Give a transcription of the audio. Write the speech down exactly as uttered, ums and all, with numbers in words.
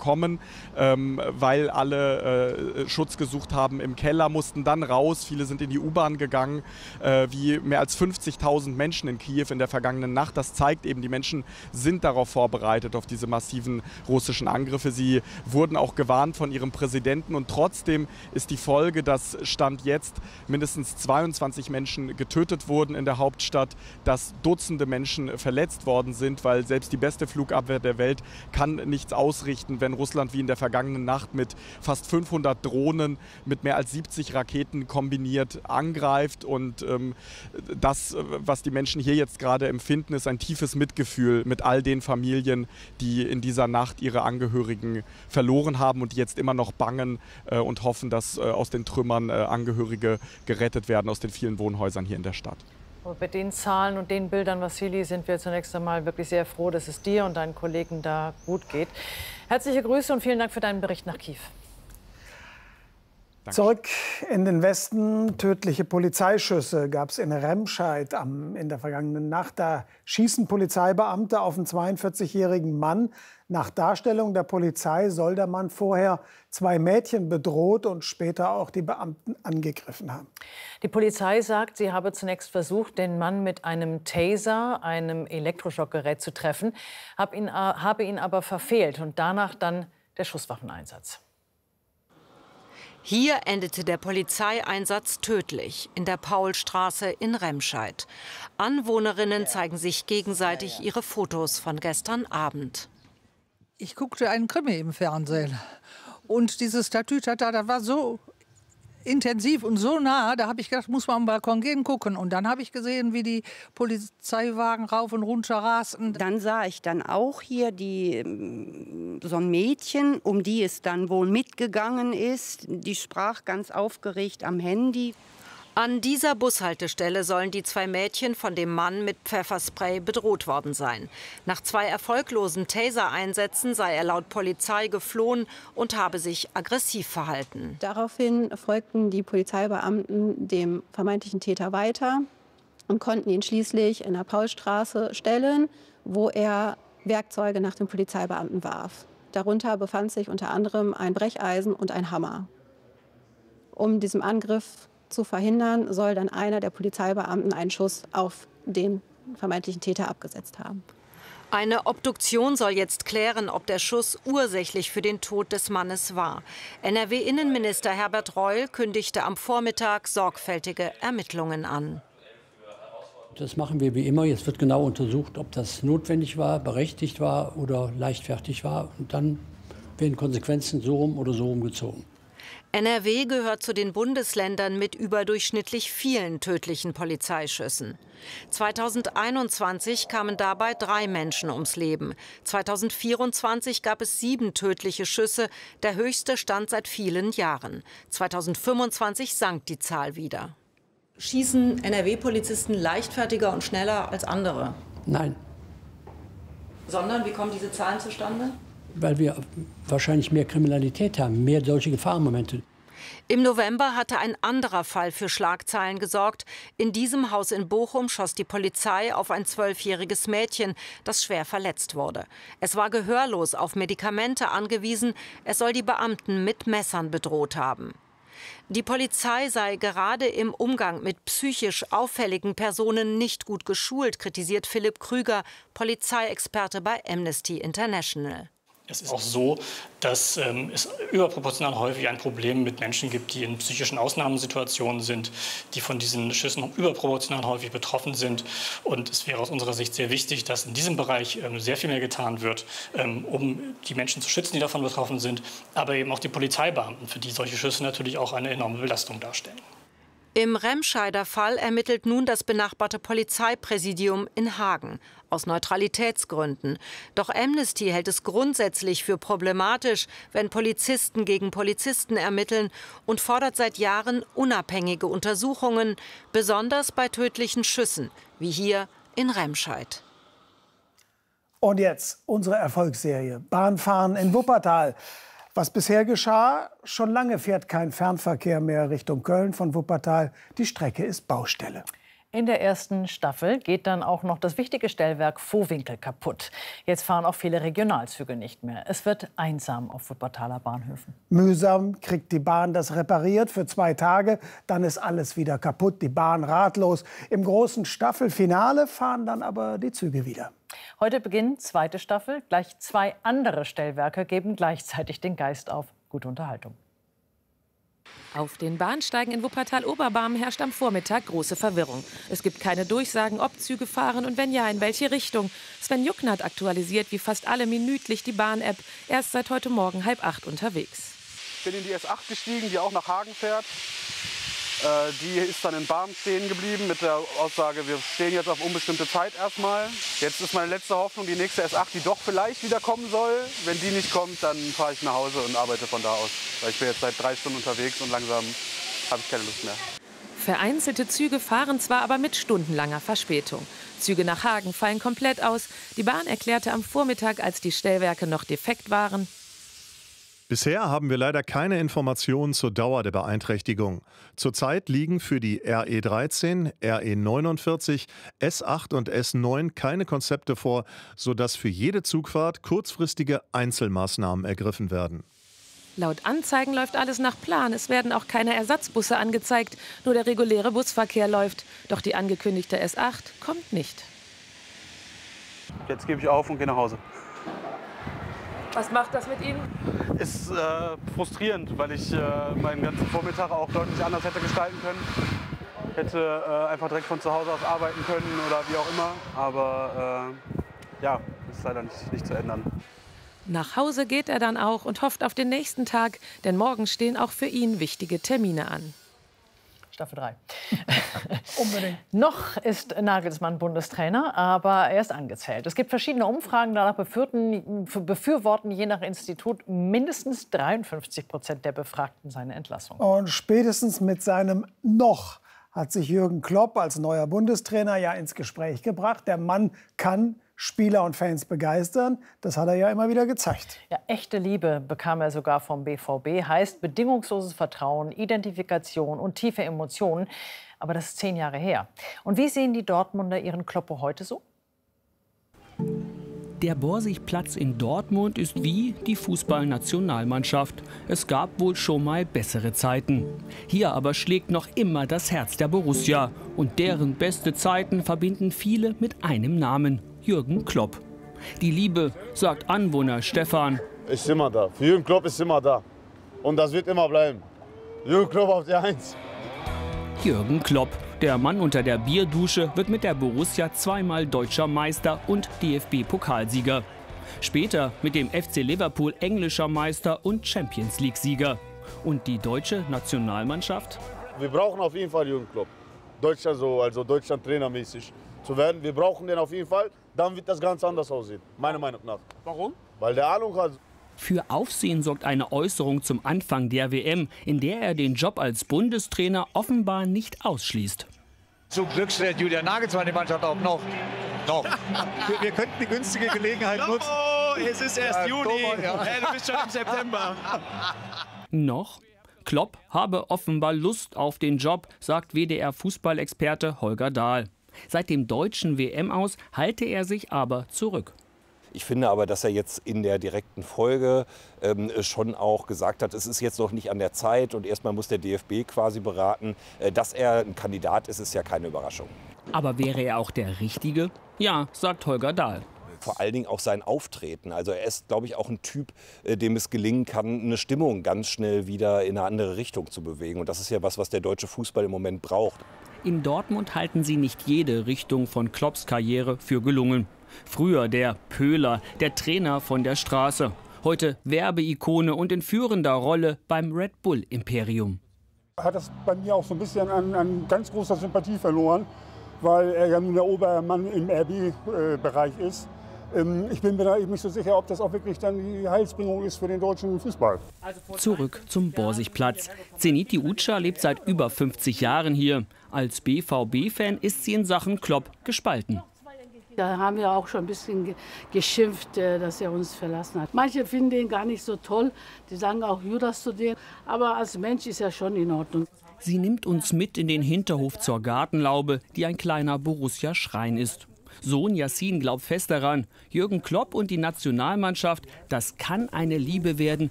bekommen, ähm, weil alle äh, Schutz gesucht haben im Keller, mussten dann raus. Viele sind in die U-Bahn gegangen, äh, wie mehr als fünfzigtausend Menschen in Kiew in der vergangenen Nacht. Das zeigt eben, die Menschen sind darauf vorbereitet, auf diese massiven russischen Angriffe. Sie wurden auch gewarnt von ihrem Präsidenten und trotzdem ist die Folge, dass Stand jetzt mindestens zweiundzwanzig Menschen getötet wurden in der Hauptstadt, dass Dutzende Menschen verletzt worden sind, weil selbst die beste Flugabwehr der Welt kann nichts ausrichten, wenn Russland wie in der vergangenen Nacht mit fast fünfhundert Drohnen, mit mehr als siebzig Raketen kombiniert angreift. Und ähm, das, was die Menschen hier jetzt gerade empfinden, ist ein tiefes Mitgefühl mit all den Familien, die in dieser Nacht ihre Angehörigen verloren haben und die jetzt immer noch bangen äh, und hoffen, dass äh, aus den Trümmern äh, Angehörige gerettet werden aus den vielen Wohnhäusern hier in der Stadt. Und mit den Zahlen und den Bildern, Wassili, sind wir zunächst einmal wirklich sehr froh, dass es dir und deinen Kollegen da gut geht. Herzliche Grüße und vielen Dank für deinen Bericht nach Kiew. Danke. Zurück in den Westen. Tödliche Polizeischüsse gab es in Remscheid am, in der vergangenen Nacht. Da schießen Polizeibeamte auf einen zweiundvierzigjährigen Mann. Nach Darstellung der Polizei soll der Mann vorher zwei Mädchen bedroht und später auch die Beamten angegriffen haben. Die Polizei sagt, sie habe zunächst versucht, den Mann mit einem Taser, einem Elektroschockgerät, zu treffen, habe ihn, habe ihn aber verfehlt und danach dann der Schusswaffeneinsatz. Hier endete der Polizeieinsatz tödlich in der Paulstraße in Remscheid. Anwohnerinnen zeigen sich gegenseitig ihre Fotos von gestern Abend. Ich guckte einen Krimi im Fernsehen und dieses Tatütata, das war so intensiv und so nah, da habe ich gedacht, muss man am Balkon gehen, gucken. Und dann habe ich gesehen, wie die Polizeiwagen rauf und runter rasten. Dann sah ich dann auch hier die, so ein Mädchen, um die es dann wohl mitgegangen ist. Die sprach ganz aufgeregt am Handy. An dieser Bushaltestelle sollen die zwei Mädchen von dem Mann mit Pfefferspray bedroht worden sein. Nach zwei erfolglosen Taser-Einsätzen sei er laut Polizei geflohen und habe sich aggressiv verhalten. Daraufhin folgten die Polizeibeamten dem vermeintlichen Täter weiter und konnten ihn schließlich in der Paulstraße stellen, wo er Werkzeuge nach den Polizeibeamten warf. Darunter befand sich unter anderem ein Brecheisen und ein Hammer. Um diesen Angriff zu verhindern, soll dann einer der Polizeibeamten einen Schuss auf den vermeintlichen Täter abgesetzt haben. Eine Obduktion soll jetzt klären, ob der Schuss ursächlich für den Tod des Mannes war. N R W-Innenminister Herbert Reul kündigte am Vormittag sorgfältige Ermittlungen an. Das machen wir wie immer. Jetzt wird genau untersucht, ob das notwendig war, berechtigt war oder leichtfertig war. Und dann werden Konsequenzen so rum oder so rum gezogen. N R W gehört zu den Bundesländern mit überdurchschnittlich vielen tödlichen Polizeischüssen. zweitausendeinundzwanzig kamen dabei drei Menschen ums Leben. zweitausendvierundzwanzig gab es sieben tödliche Schüsse, der höchste Stand seit vielen Jahren. zweitausendfünfundzwanzig sank die Zahl wieder. Schießen N R W-Polizisten leichtfertiger und schneller als andere? Nein. Sondern, wie kommen diese Zahlen zustande? Weil wir wahrscheinlich mehr Kriminalität haben, mehr solche Gefahrenmomente. Im November hatte ein anderer Fall für Schlagzeilen gesorgt. In diesem Haus in Bochum schoss die Polizei auf ein zwölfjähriges Mädchen, das schwer verletzt wurde. Es war gehörlos, auf Medikamente angewiesen. Es soll die Beamten mit Messern bedroht haben. Die Polizei sei gerade im Umgang mit psychisch auffälligen Personen nicht gut geschult, kritisiert Philipp Krüger, Polizeiexperte bei Amnesty International. Es ist auch so, dass ähm, es überproportional häufig ein Problem mit Menschen gibt, die in psychischen Ausnahmesituationen sind, die von diesen Schüssen überproportional häufig betroffen sind. Und es wäre aus unserer Sicht sehr wichtig, dass in diesem Bereich ähm, sehr viel mehr getan wird, ähm, um die Menschen zu schützen, die davon betroffen sind, aber eben auch die Polizeibeamten, für die solche Schüsse natürlich auch eine enorme Belastung darstellen. Im Remscheider Fall ermittelt nun das benachbarte Polizeipräsidium in Hagen aus Neutralitätsgründen. Doch Amnesty hält es grundsätzlich für problematisch, wenn Polizisten gegen Polizisten ermitteln und fordert seit Jahren unabhängige Untersuchungen, besonders bei tödlichen Schüssen, wie hier in Remscheid. Und jetzt unsere Erfolgsserie Bahnfahren in Wuppertal. Was bisher geschah, schon lange fährt kein Fernverkehr mehr Richtung Köln von Wuppertal. Die Strecke ist Baustelle. In der ersten Staffel geht dann auch noch das wichtige Stellwerk Vohwinkel kaputt. Jetzt fahren auch viele Regionalzüge nicht mehr. Es wird einsam auf Wuppertaler Bahnhöfen. Mühsam kriegt die Bahn das repariert für zwei Tage. Dann ist alles wieder kaputt, die Bahn ratlos. Im großen Staffelfinale fahren dann aber die Züge wieder. Heute beginnt zweite Staffel. Gleich zwei andere Stellwerke geben gleichzeitig den Geist auf. Gute Unterhaltung. Auf den Bahnsteigen in Wuppertal-Oberbarm herrscht am Vormittag große Verwirrung. Es gibt keine Durchsagen, ob Züge fahren und wenn ja, in welche Richtung. Sven Jucknert aktualisiert wie fast alle minütlich die Bahn-App. Er ist seit heute Morgen halb acht unterwegs. Ich bin in die S acht gestiegen, die auch nach Hagen fährt. Äh, die ist dann in Barm stehen geblieben mit der Aussage, wir stehen jetzt auf unbestimmte Zeit erstmal. Jetzt ist meine letzte Hoffnung, die nächste S acht, die doch vielleicht wieder kommen soll. Wenn die nicht kommt, dann fahre ich nach Hause und arbeite von da aus. Weil ich bin jetzt seit drei Stunden unterwegs und langsam habe ich keine Lust mehr. Vereinzelte Züge fahren zwar, aber mit stundenlanger Verspätung. Züge nach Hagen fallen komplett aus. Die Bahn erklärte am Vormittag, als die Stellwerke noch defekt waren: Bisher haben wir leider keine Informationen zur Dauer der Beeinträchtigung. Zurzeit liegen für die R E dreizehn, R E neunundvierzig, S acht und S neun keine Konzepte vor, sodass für jede Zugfahrt kurzfristige Einzelmaßnahmen ergriffen werden. Laut Anzeigen läuft alles nach Plan. Es werden auch keine Ersatzbusse angezeigt. Nur der reguläre Busverkehr läuft. Doch die angekündigte S acht kommt nicht. Jetzt gebe ich auf und gehe nach Hause. Was macht das mit Ihnen? Ist äh, frustrierend, weil ich äh, meinen ganzen Vormittag auch deutlich anders hätte gestalten können. Hätte äh, einfach direkt von zu Hause aus arbeiten können oder wie auch immer. Aber äh, ja, ist leider nicht, nicht zu ändern. Nach Hause geht er dann auch und hofft auf den nächsten Tag, denn morgen stehen auch für ihn wichtige Termine an. Staffel drei. Unbedingt. Noch ist Nagelsmann Bundestrainer, aber er ist angezählt. Es gibt verschiedene Umfragen, danach befürworten je nach Institut mindestens dreiundfünfzig Prozent der Befragten seine Entlassung. Und spätestens mit seinem Noch hat sich Jürgen Klopp als neuer Bundestrainer ja ins Gespräch gebracht. Der Mann kann Spieler und Fans begeistern. Das hat er ja immer wieder gezeigt. Ja, echte Liebe bekam er sogar vom B V B. Heißt bedingungsloses Vertrauen, Identifikation und tiefe Emotionen. Aber das ist zehn Jahre her. Und wie sehen die Dortmunder ihren Kloppo heute so? Der Borsigplatz in Dortmund ist wie die Fußballnationalmannschaft. Es gab wohl schon mal bessere Zeiten. Hier aber schlägt noch immer das Herz der Borussia. Und deren beste Zeiten verbinden viele mit einem Namen: Jürgen Klopp. Die Liebe, sagt Anwohner Stefan, ist immer da. Für Jürgen Klopp ist immer da. Und das wird immer bleiben. Jürgen Klopp auf die Eins. Jürgen Klopp, der Mann unter der Bierdusche, wird mit der Borussia zweimal deutscher Meister und D F B-Pokalsieger. Später mit dem F C Liverpool englischer Meister und Champions-League-Sieger. Und die deutsche Nationalmannschaft? Wir brauchen auf jeden Fall Jürgen Klopp. Deutscher so, also Deutschland trainermäßig zu werden. Wir brauchen den auf jeden Fall. Dann wird das ganz anders aussehen, meiner Meinung nach. Warum? Weil der Ahnung hat. Für Aufsehen sorgt eine Äußerung zum Anfang der W M, in der er den Job als Bundestrainer offenbar nicht ausschließt. Zum Glück stellt Julian Nagelsmann die Mannschaft auf. Noch. Noch. Wir, wir könnten die günstige Gelegenheit nutzen. Oh, es ist erst äh, Juni. Thomas, ja. Hey, du bist schon im September. Noch? Klopp habe offenbar Lust auf den Job, sagt W D R-Fußballexperte Holger Dahl. Seit dem deutschen W M-Aus halte er sich aber zurück. Ich finde aber, dass er jetzt in der direkten Folge ähm, schon auch gesagt hat, es ist jetzt noch nicht an der Zeit und erstmal muss der D F B quasi beraten. Äh, dass er ein Kandidat ist, ist ja keine Überraschung. Aber wäre er auch der Richtige? Ja, sagt Holger Dahl. Vor allen Dingen auch sein Auftreten. Also er ist, glaube ich, auch ein Typ, äh, dem es gelingen kann, eine Stimmung ganz schnell wieder in eine andere Richtung zu bewegen. Und das ist ja was, was der deutsche Fußball im Moment braucht. In Dortmund halten sie nicht jede Richtung von Klopps Karriere für gelungen. Früher der Pöhler, der Trainer von der Straße. Heute Werbeikone und in führender Rolle beim Red Bull Imperium. Hat das bei mir auch so ein bisschen an, an ganz großer Sympathie verloren, weil er ja nun der Obermann im R B-Bereich ist. Ich bin mir da eben nicht so sicher, ob das auch wirklich dann die Heilsbringung ist für den deutschen Fußball. Zurück zum Borsigplatz. Zenit Uca lebt seit über fünfzig Jahren hier. Als B V B-Fan ist sie in Sachen Klopp gespalten. Da haben wir auch schon ein bisschen geschimpft, dass er uns verlassen hat. Manche finden ihn gar nicht so toll. Die sagen auch Judas zu dem. Aber als Mensch ist er schon in Ordnung. Sie nimmt uns mit in den Hinterhof zur Gartenlaube, die ein kleiner Borussia-Schrein ist. Sohn Yassin glaubt fest daran, Jürgen Klopp und die Nationalmannschaft, das kann eine Liebe werden,